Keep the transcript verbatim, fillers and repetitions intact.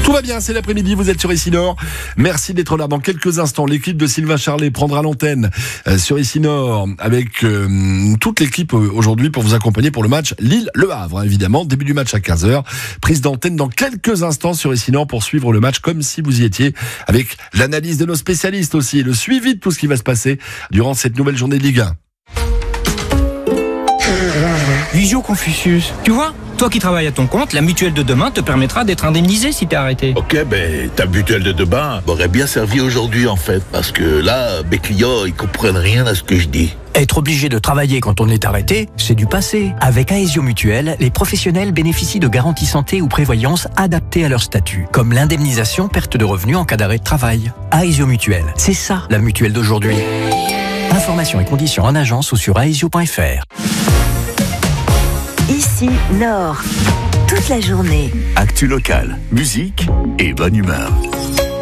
Tout va bien, c'est l'après-midi, vous êtes sur Ici Nord. Merci d'être là. Dans quelques instants, l'équipe de Sylvain Charlet prendra l'antenne euh, sur Ici Nord avec euh, toute l'équipe euh, aujourd'hui pour vous accompagner pour le match Lille-Le Havre, hein, évidemment. Début du match à quinze heures. Prise d'antenne dans quelques instants sur Ici Nord pour suivre le match comme si vous y étiez, avec l'analyse de nos spécialistes aussi et le suivi de tout ce qui va se passer durant cette nouvelle journée de Ligue un. Visio Confucius, tu vois, toi qui travailles à ton compte, la mutuelle de demain te permettra d'être indemnisé si t'es arrêté. Ok, ben ta mutuelle de demain m'aurait bien servi aujourd'hui en fait, parce que là, mes clients, ils comprennent rien à ce que je dis. Être obligé de travailler quand on est arrêté, c'est du passé. Avec Aesio Mutuelle, les professionnels bénéficient de garanties santé ou prévoyance adaptées à leur statut, comme l'indemnisation perte de revenus en cas d'arrêt de travail. Aesio Mutuelle, c'est ça la mutuelle d'aujourd'hui. Informations et conditions en agence ou sur aesio point f r. Ici Nord, toute la journée. Actu locale, musique et bonne humeur.